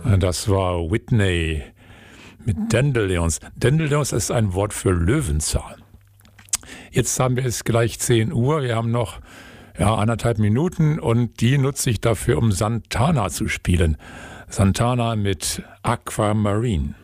Das war Whitney mit Dandelions. Dandelions ist ein Wort für Löwenzahn. Jetzt haben wir es gleich 10 Uhr. Wir haben noch 1,5 Minuten und die nutze ich dafür, um Santana zu spielen. Santana mit Aquamarine.